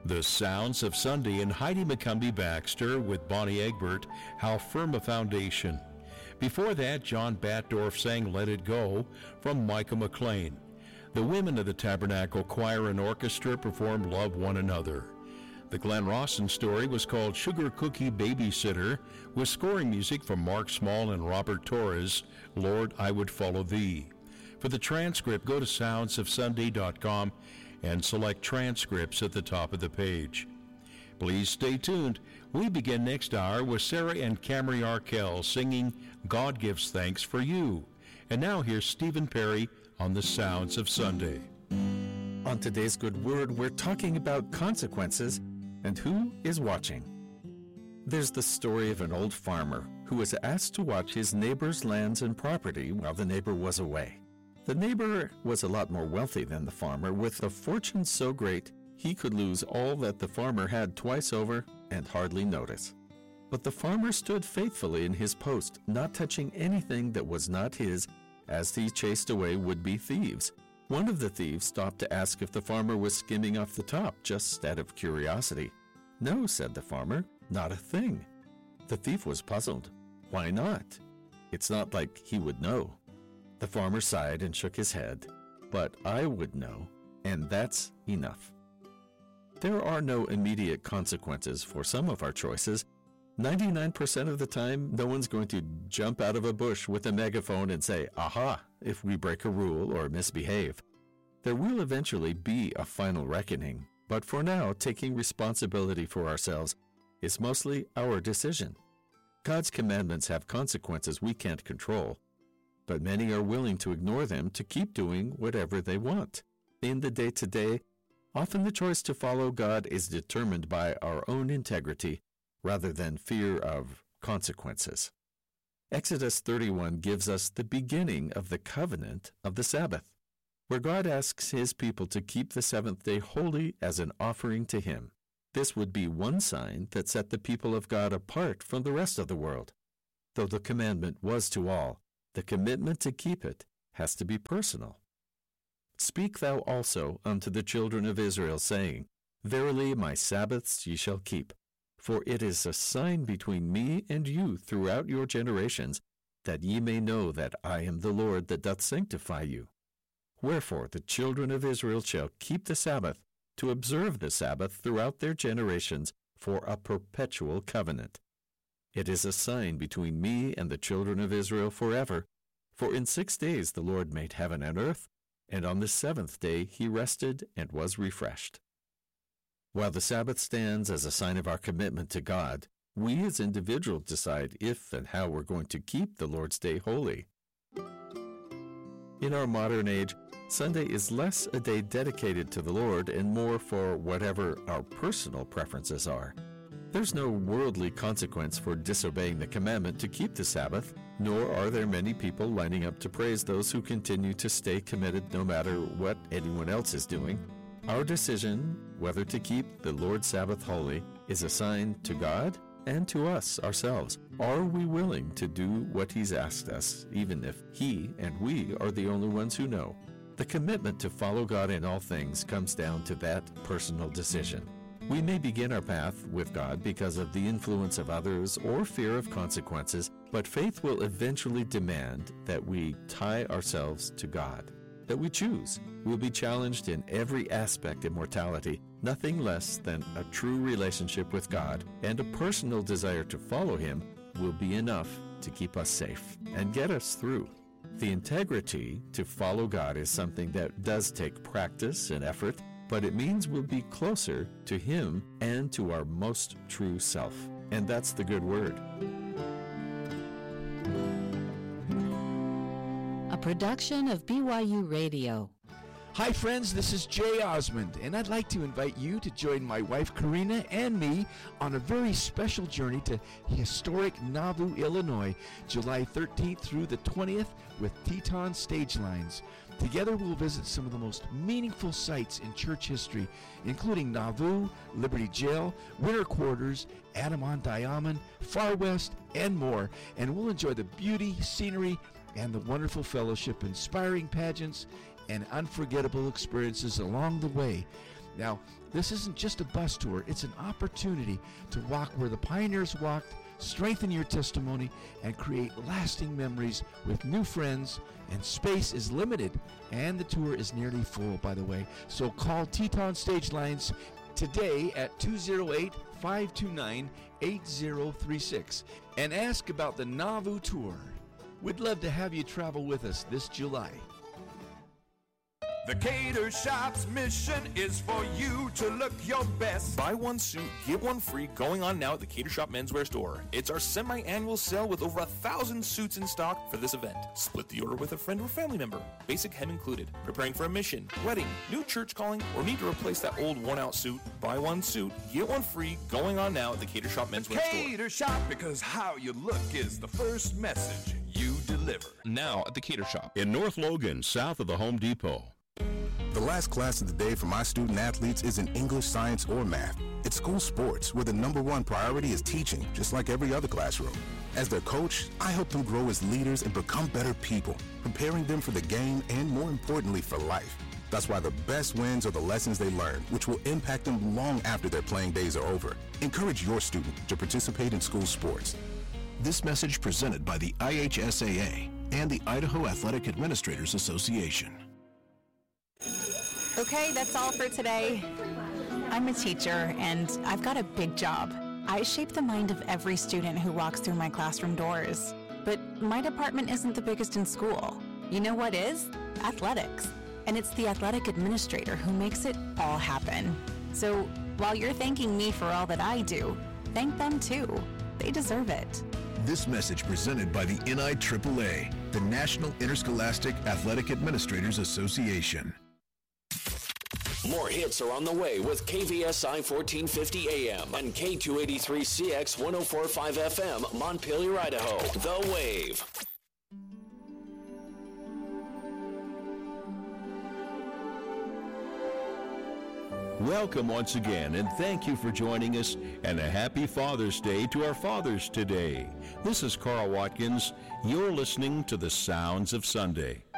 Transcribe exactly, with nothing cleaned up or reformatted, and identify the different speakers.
Speaker 1: The Sounds of Sunday and Heidi McCumbee Baxter with Bonnie Egbert, How Firm a Foundation. Before that, John Batdorf sang Let It Go from Micah McLean. The women of the Tabernacle Choir and Orchestra performed Love One Another. The Glenn Rawson story was called Sugar Cookie Babysitter, with scoring music from Mark Small and Robert Torres, Lord, I Would Follow Thee. For the transcript, go to sounds of sunday dot com and select transcripts at the top of the page. Please stay tuned. We begin next hour with Sarah and Camry Arkell singing God Gives Thanks for You. And now here's Stephen Perry on the Sounds of Sunday.
Speaker 2: On today's Good Word, we're talking about consequences and who is watching. There's the story of an old farmer who was asked to watch his neighbor's lands and property while the neighbor was away. The neighbor was a lot more wealthy than the farmer, with a fortune so great he could lose all that the farmer had twice over and hardly notice. But the farmer stood faithfully in his post, not touching anything that was not his, as he chased away would-be thieves. One of the thieves stopped to ask if the farmer was skimming off the top, just out of curiosity. No, said the farmer, not a thing. The thief was puzzled. Why not? It's not like he would know. The farmer sighed and shook his head. But I would know, and that's enough. There are no immediate consequences for some of our choices. ninety-nine percent of the time, no one's going to jump out of a bush with a megaphone and say, aha, if we break a rule or misbehave. There will eventually be a final reckoning, but for now, taking responsibility for ourselves is mostly our decision. God's commandments have consequences we can't control, but many are willing to ignore them to keep doing whatever they want. In the day-to-day, often the choice to follow God is determined by our own integrity rather than fear of consequences. Exodus thirty-one gives us the beginning of the covenant of the Sabbath, where God asks his people to keep the seventh day holy as an offering to him. This would be one sign that set the people of God apart from the rest of the world. Though the commandment was to all, the commitment to keep it has to be personal. Speak thou also unto the children of Israel, saying, Verily my Sabbaths ye shall keep, for it is a sign between me and you throughout your generations, that ye may know that I am the Lord that doth sanctify you. Wherefore the children of Israel shall keep the Sabbath, to observe the Sabbath throughout their generations for a perpetual covenant. It is a sign between me and the children of Israel forever. For in six days the Lord made heaven and earth, and on the seventh day he rested and was refreshed. While the Sabbath stands as a sign of our commitment to God, we as individuals decide if and how we're going to keep the Lord's Day holy. In our modern age, Sunday is less a day dedicated to the Lord and more for whatever our personal preferences are. There's no worldly consequence for disobeying the commandment to keep the Sabbath, nor are there many people lining up to praise those who continue to stay committed no matter what anyone else is doing. Our decision, whether to keep the Lord's Sabbath holy, is a sign to God and to us ourselves. Are we willing to do what he's asked us, even if he and we are the only ones who know? The commitment to follow God in all things comes down to that personal decision. We may begin our path with God because of the influence of others or fear of consequences, but faith will eventually demand that we tie ourselves to God, that we choose. We'll be challenged in every aspect of mortality, nothing less than a true relationship with God and a personal desire to follow him will be enough to keep us safe and get us through. The integrity to follow God is something that does take practice and effort, but it means we'll be closer to him and to our most true self. And that's the good word.
Speaker 3: A production of B Y U Radio.
Speaker 4: Hi friends, this is Jay Osmond, and I'd like to invite you to join my wife Karina and me on a very special journey to historic Nauvoo, Illinois, July thirteenth through the twentieth with Teton Stage Lines. Together we'll visit some of the most meaningful sites in church history, including Nauvoo, Liberty Jail, Winter Quarters, Adamant-Dioman, Far West, and more, and we'll enjoy the beauty, scenery, and the wonderful fellowship, inspiring pageants, and unforgettable experiences along the way. Now, this isn't just a bus tour, it's an opportunity to walk where the pioneers walked, strengthen your testimony, and create lasting memories with new friends. And space is limited, and the tour is nearly full, by the way. So call Teton Stage Lines today at two oh eight, five two nine, eight oh three six and ask about the Nauvoo Tour. We'd love to have you travel with us this July.
Speaker 5: The Cater Shop's mission is for you to look your best.
Speaker 6: Buy one suit, get one free, going on now at the Cater Shop Menswear Store. It's our semi-annual sale with over a thousand suits in stock for this event. Split the order with a friend or family member. Basic hem included. Preparing for a mission, wedding, new church calling, or need to replace that old worn-out suit? Buy one suit, get one free, going on now at the Cater Shop Menswear Store.
Speaker 5: Cater Shop, because how you look is the first message you deliver.
Speaker 6: Now at the Cater Shop.
Speaker 1: In North Logan, south of the Home Depot.
Speaker 7: The last class of the day for my student athletes isn't English, science, or math. It's school sports, where the number one priority is teaching, just like every other classroom. As their coach, I help them grow as leaders and become better people, preparing them for the game and, more importantly, for life. That's why the best wins are the lessons they learn, which will impact them long after their playing days are over. Encourage your student to participate in school sports.
Speaker 8: This message presented by the I H S A A and the Idaho Athletic Administrators Association.
Speaker 9: Okay, that's all for today. I'm a teacher, and I've got a big job. I shape the mind of every student who walks through my classroom doors. But my department isn't the biggest in school. You know what is? Athletics. And it's the athletic administrator who makes it all happen. So while you're thanking me for all that I do, thank them too. They deserve it.
Speaker 8: This message presented by the N I triple A, the National Interscholastic Athletic Administrators Association.
Speaker 10: More hits are on the way with K V S I fourteen fifty A M and K two eighty-three C X one oh four point five F M, Montpelier, Idaho. The Wave.
Speaker 1: Welcome once again, and thank you for joining us, and a happy Father's Day to our fathers today. This is Carl Watkins. You're listening to the Sounds of Sunday.